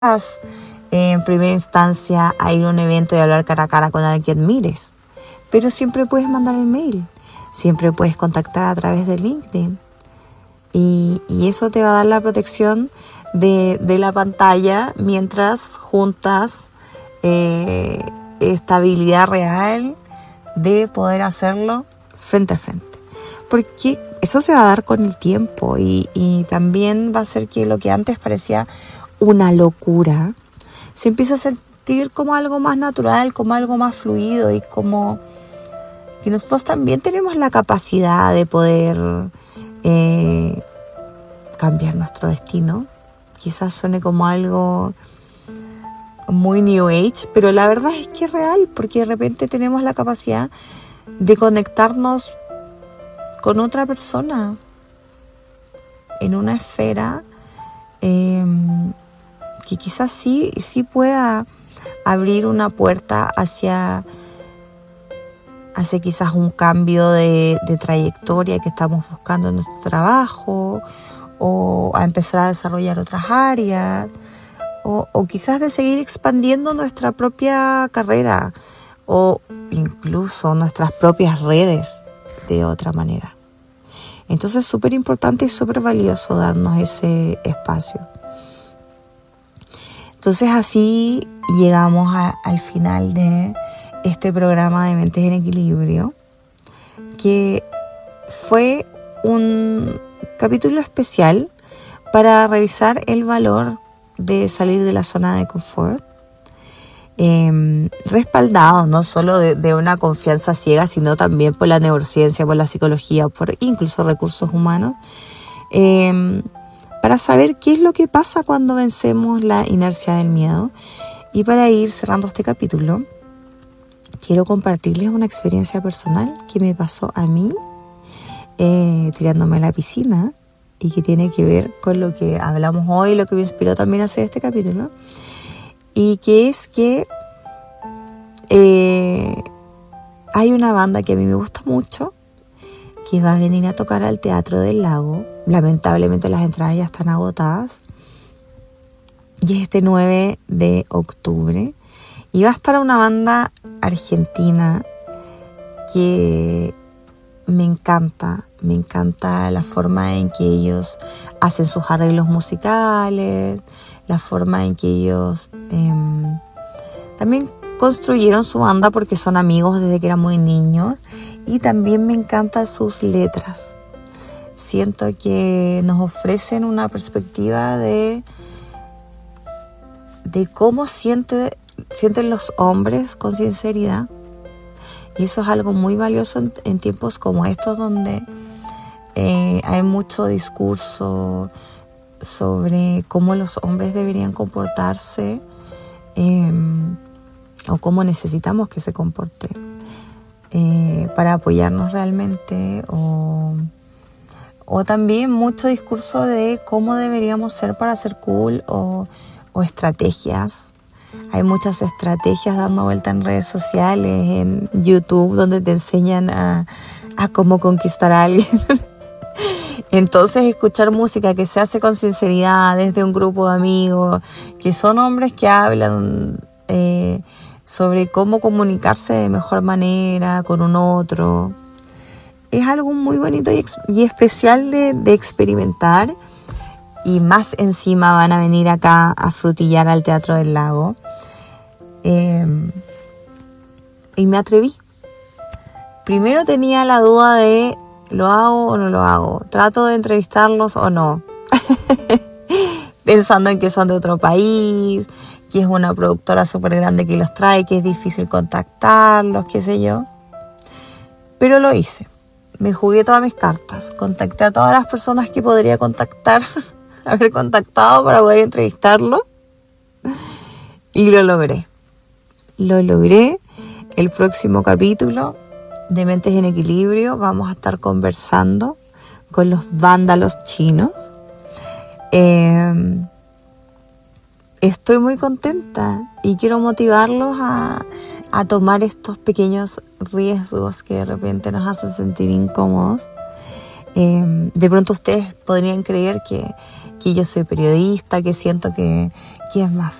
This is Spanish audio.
en primera instancia a ir a un evento y hablar cara a cara con alguien que admires, pero siempre puedes mandar el mail, siempre puedes contactar a través de LinkedIn y eso te va a dar la protección de la pantalla mientras juntas estabilidad real de poder hacerlo frente a frente, porque eso se va a dar con el tiempo y también va a hacer que lo que antes parecía una locura se empieza a sentir como algo más natural, como algo más fluido y como que nosotros también tenemos la capacidad de poder cambiar nuestro destino. Quizás suene como algo muy New Age, pero la verdad es que es real, porque de repente tenemos la capacidad de conectarnos con otra persona en una esfera que quizás sí pueda abrir una puerta hacia quizás un cambio de trayectoria que estamos buscando en nuestro trabajo, o a empezar a desarrollar otras áreas, o quizás de seguir expandiendo nuestra propia carrera o incluso nuestras propias redes de otra manera. Entonces es súper importante y súper valioso darnos ese espacio. Entonces así llegamos al final de este programa de Mentes en Equilibrio, que fue un capítulo especial para revisar el valor de salir de la zona de confort, respaldado no solo de una confianza ciega, sino también por la neurociencia, por la psicología, por incluso recursos humanos, para saber qué es lo que pasa cuando vencemos la inercia del miedo. Y para ir cerrando este capítulo, quiero compartirles una experiencia personal que me pasó a mí tirándome a la piscina y que tiene que ver con lo que hablamos hoy, lo que me inspiró también a hacer este capítulo, y que es que hay una banda que a mí me gusta mucho que va a venir a tocar al Teatro del Lago. Lamentablemente las entradas ya están agotadas y es este 9 de octubre y va a estar una banda argentina que me encanta la forma en que ellos hacen sus arreglos musicales, la forma en que ellos también construyeron su banda porque son amigos desde que eran muy niños, y también me encantan sus letras. Siento que nos ofrecen una perspectiva de cómo sienten los hombres con sinceridad. Y eso es algo muy valioso en tiempos como estos, donde hay mucho discurso sobre cómo los hombres deberían comportarse o cómo necesitamos que se comporten para apoyarnos realmente, o también mucho discurso de cómo deberíamos ser para ser cool, o estrategias. Hay muchas estrategias dando vuelta en redes sociales, en YouTube, donde te enseñan a cómo conquistar a alguien. Entonces, escuchar música que se hace con sinceridad desde un grupo de amigos, que son hombres que hablan sobre cómo comunicarse de mejor manera con un otro, es algo muy bonito y especial de experimentar. Y más encima van a venir acá a frutillar al Teatro del Lago. Y me atreví. Primero tenía la duda de ¿lo hago o no lo hago? ¿Trato de entrevistarlos o no? Pensando en que son de otro país, que es una productora súper grande que los trae, que es difícil contactarlos, qué sé yo. Pero lo hice. Me jugué todas mis cartas. Contacté a todas las personas que podría haber contactado para poder entrevistarlo, y lo logré. El próximo capítulo de Mentes en Equilibrio vamos a estar conversando con los vándalos chinos. Estoy muy contenta y quiero motivarlos a tomar estos pequeños riesgos que de repente nos hacen sentir incómodos. De pronto ustedes podrían creer que yo soy periodista, que siento que es más